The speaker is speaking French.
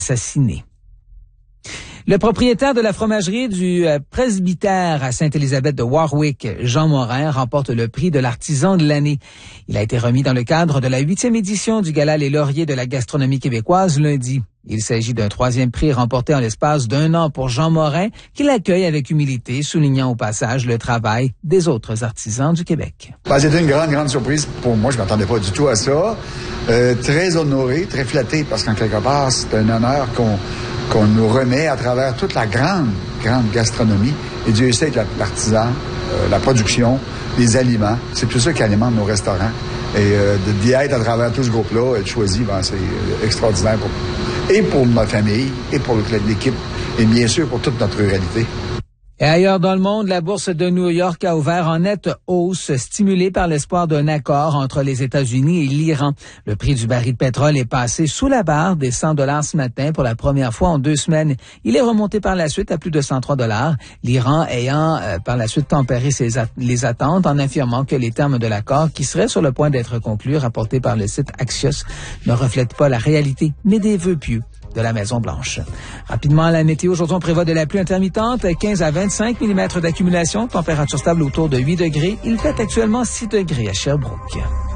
assassiné. Le propriétaire de la fromagerie du presbytère à Sainte-Élisabeth de Warwick, Jean Morin, remporte le prix de l'artisan de l'année. Il a été remis dans le cadre de la 8e édition du Gala Les Lauriers de la gastronomie québécoise lundi. Il s'agit d'un 3e prix remporté en l'espace d'1 an pour Jean Morin, qui l'accueille avec humilité, soulignant au passage le travail des autres artisans du Québec. C'était une grande surprise pour moi. Je ne m'attendais pas du tout à ça. Très honoré, très flatté, parce qu'en quelque part, c'est un honneur qu'on nous remet à travers toute la grande gastronomie. Et Dieu sait que l'artisan, la production, les aliments, c'est tout ça qui alimente nos restaurants. Et d'y être à travers tout ce groupe-là, être choisi, c'est extraordinaire pour ma famille, et pour l'équipe, et bien sûr pour toute notre ruralité. Et ailleurs dans le monde, la bourse de New York a ouvert en nette hausse, stimulée par l'espoir d'un accord entre les États-Unis et l'Iran. Le prix du baril de pétrole est passé sous la barre des $100 ce matin pour la première fois en 2 semaines. Il est remonté par la suite à plus de $103. L'Iran ayant par la suite tempéré les attentes en affirmant que les termes de l'accord, qui serait sur le point d'être conclu, rapporté par le site Axios, ne reflètent pas la réalité, mais des vœux pieux de la Maison-Blanche. Rapidement, la météo. Aujourd'hui, on prévoit de la pluie intermittente, 15 à 25 mm d'accumulation, température stable autour de 8 degrés. Il fait actuellement 6 degrés à Sherbrooke.